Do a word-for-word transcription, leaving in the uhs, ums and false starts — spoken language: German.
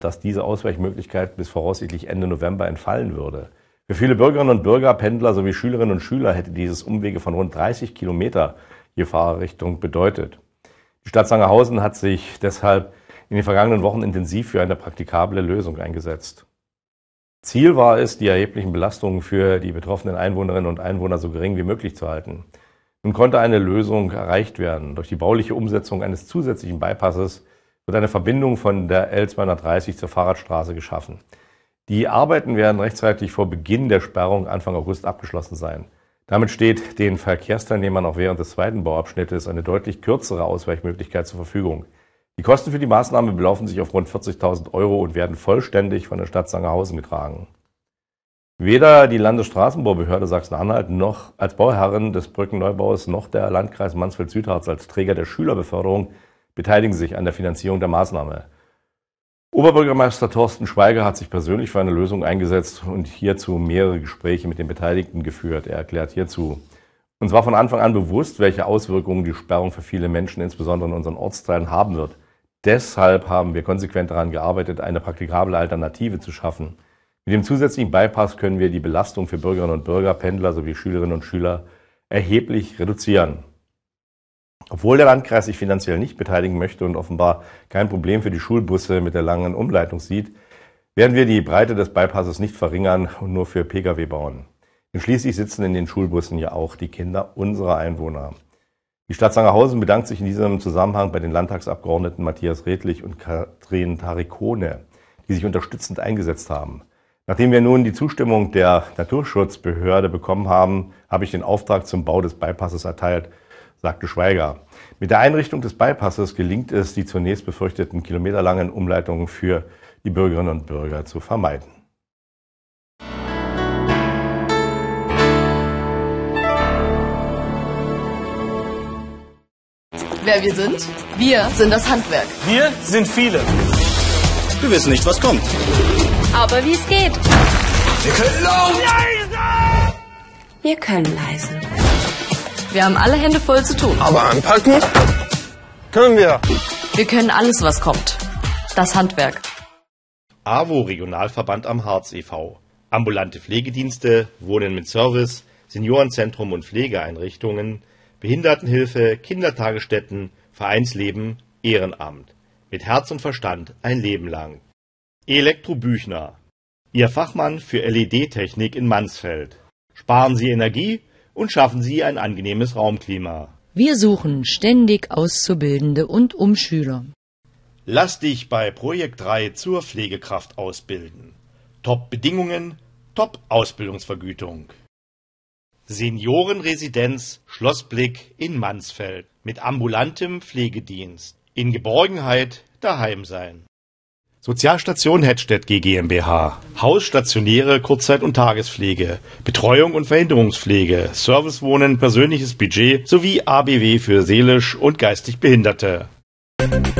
dass diese Ausweichmöglichkeit bis voraussichtlich Ende November entfallen würde. Für viele Bürgerinnen und Bürger, Pendler sowie Schülerinnen und Schüler hätte dieses Umwege von rund dreißig Kilometer je Fahrrichtung bedeutet. Die Stadt Sangerhausen hat sich deshalb in den vergangenen Wochen intensiv für eine praktikable Lösung eingesetzt. Ziel war es, die erheblichen Belastungen für die betroffenen Einwohnerinnen und Einwohner so gering wie möglich zu halten. Nun konnte eine Lösung erreicht werden. Durch die bauliche Umsetzung eines zusätzlichen Bypasses wird eine Verbindung von der L zweihundertdreißig zur Fahrradstraße geschaffen. Die Arbeiten werden rechtzeitig vor Beginn der Sperrung Anfang August abgeschlossen sein. Damit steht den Verkehrsteilnehmern auch während des zweiten Bauabschnittes eine deutlich kürzere Ausweichmöglichkeit zur Verfügung. Die Kosten für die Maßnahme belaufen sich auf rund vierzigtausend Euro und werden vollständig von der Stadt Sangerhausen getragen. Weder die Landesstraßenbaubehörde Sachsen-Anhalt noch als Bauherrin des Brückenneubaus noch der Landkreis Mansfeld-Südharz als Träger der Schülerbeförderung beteiligen sich an der Finanzierung der Maßnahme. Oberbürgermeister Thorsten Schweiger hat sich persönlich für eine Lösung eingesetzt und hierzu mehrere Gespräche mit den Beteiligten geführt. Er erklärt hierzu: Uns war von Anfang an bewusst, welche Auswirkungen die Sperrung für viele Menschen, insbesondere in unseren Ortsteilen, haben wird. Deshalb haben wir konsequent daran gearbeitet, eine praktikable Alternative zu schaffen. Mit dem zusätzlichen Bypass können wir die Belastung für Bürgerinnen und Bürger, Pendler sowie Schülerinnen und Schüler erheblich reduzieren. Obwohl der Landkreis sich finanziell nicht beteiligen möchte und offenbar kein Problem für die Schulbusse mit der langen Umleitung sieht, werden wir die Breite des Bypasses nicht verringern und nur für Pkw bauen. Denn schließlich sitzen in den Schulbussen ja auch die Kinder unserer Einwohner. Die Stadt Sangerhausen bedankt sich in diesem Zusammenhang bei den Landtagsabgeordneten Matthias Redlich und Katrin Tarikone, die sich unterstützend eingesetzt haben. Nachdem wir nun die Zustimmung der Naturschutzbehörde bekommen haben, habe ich den Auftrag zum Bau des Bypasses erteilt, sagte Schweiger. Mit der Einrichtung des Bypasses gelingt es, die zunächst befürchteten kilometerlangen Umleitungen für die Bürgerinnen und Bürger zu vermeiden. Wer wir sind? Wir sind das Handwerk. Wir sind viele. Wir wissen nicht, was kommt. Aber wie es geht. Wir können laut. Wir können leise. Wir haben alle Hände voll zu tun. Aber anpacken können wir. Wir können alles, was kommt. Das Handwerk. A W O Regionalverband am Harz e V Ambulante Pflegedienste, Wohnen mit Service, Seniorenzentrum und Pflegeeinrichtungen, Behindertenhilfe, Kindertagesstätten, Vereinsleben, Ehrenamt. Mit Herz und Verstand ein Leben lang. Elektro Büchner, Ihr Fachmann für L E D-Technik in Mansfeld. Sparen Sie Energie und schaffen Sie ein angenehmes Raumklima. Wir suchen ständig Auszubildende und Umschüler. Lass dich bei Projekt drei zur Pflegekraft ausbilden. Top-Bedingungen, Top-Ausbildungsvergütung. Seniorenresidenz Schlossblick in Mansfeld mit ambulantem Pflegedienst. In Geborgenheit daheim sein. Sozialstation Hettstedt G GmbH. Hausstationäre Kurzzeit- und Tagespflege, Betreuung und Verhinderungspflege, Servicewohnen, persönliches Budget sowie A B W für seelisch und geistig Behinderte.